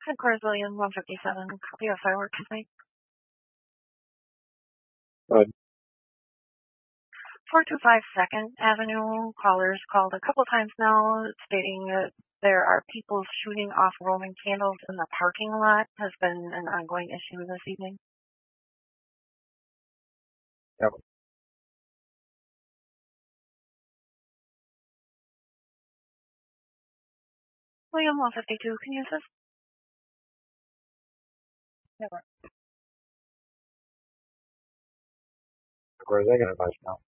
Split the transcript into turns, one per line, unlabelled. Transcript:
Headquarters William 157, copy of fireworks tonight.
Good.
425 2nd Avenue. Callers called a couple times now stating that there are people shooting off Roman candles in the parking lot. Has been an ongoing issue this evening.
Yep.
William 152, can you assist?
Where are they going to advise now?